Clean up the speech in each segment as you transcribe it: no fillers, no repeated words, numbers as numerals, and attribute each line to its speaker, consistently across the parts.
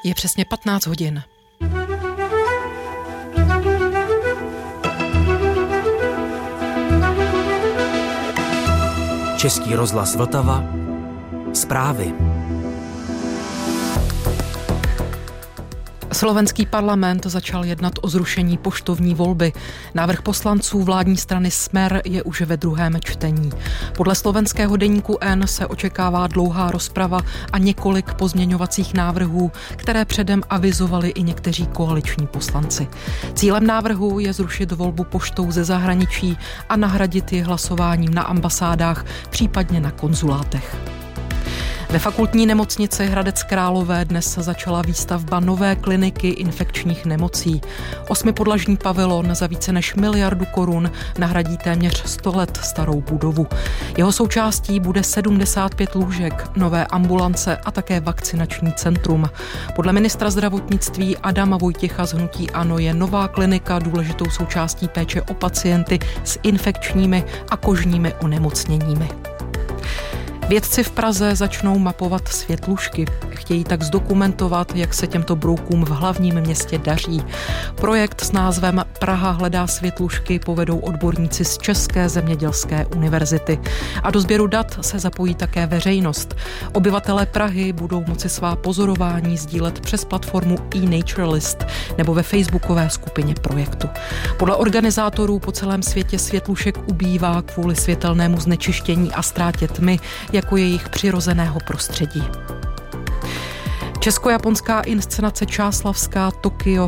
Speaker 1: Je přesně 15 hodin.
Speaker 2: Český rozhlas Vltava. Zprávy.
Speaker 1: Slovenský parlament začal jednat o zrušení poštovní volby. Návrh poslanců vládní strany Smer je už ve druhém čtení. Podle slovenského deníku N se očekává dlouhá rozprava a několik pozměňovacích návrhů, které předem avizovali i někteří koaliční poslanci. Cílem návrhu je zrušit volbu poštou ze zahraničí a nahradit ji hlasováním na ambasádách, případně na konzulátech. Ve fakultní nemocnici Hradec Králové dnes začala výstavba nové kliniky infekčních nemocí. 8podlažní pavilon za více než 1 miliardu korun nahradí téměř 100 let starou budovu. Jeho součástí bude 75 lůžek, nové ambulance a také vakcinační centrum. Podle ministra zdravotnictví Adama Vojtěcha z hnutí ANO je nová klinika důležitou součástí péče o pacienty s infekčními a kožními onemocněními. Vědci v Praze začnou mapovat světlušky. Chtějí tak zdokumentovat, jak se těmto broukům v hlavním městě daří. Projekt s názvem Praha hledá světlušky povedou odborníci z České zemědělské univerzity. A do sběru dat se zapojí také veřejnost. Obyvatelé Prahy budou moci svá pozorování sdílet přes platformu eNaturalist nebo ve facebookové skupině projektu. Podle organizátorů po celém světě světlušek ubývá kvůli světelnému znečištění a ztrátě tmy, jako jejich přirozeného prostředí. Česko-japonská inscenace Čáslavská Tokio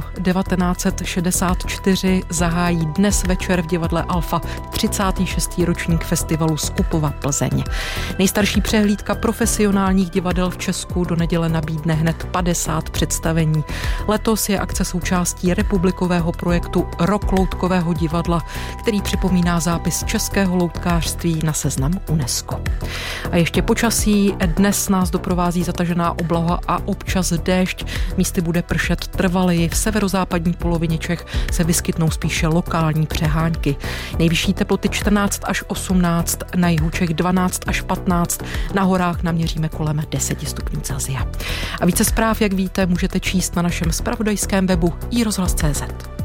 Speaker 1: 1964 zahájí dnes večer v divadle Alfa 36. ročník festivalu Skupova Plzeň. Nejstarší přehlídka profesionálních divadel v Česku do neděle nabídne hned 50 představení. Letos je akce součástí republikového projektu Rok loutkového divadla, který připomíná zápis českého loutkářství na seznam UNESCO. A ještě počasí. Dnes nás doprovází zatažená obloha a občas déšť. Místy bude pršet trvaleji. V severozápadní polovině Čech se vyskytnou spíše lokální přehánky. Nejvyšší teploty 14 až 18, na jihu Čech 12 až 15, na horách naměříme kolem 10 stupňů Celsia. A více zpráv, jak víte, můžete číst na našem zpravodajském webu iRozhlas.cz.